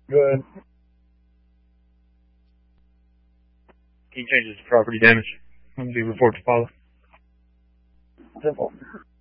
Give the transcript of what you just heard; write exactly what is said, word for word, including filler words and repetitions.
Go ahead. Key changes to property damage. Let me report to follow. Simple.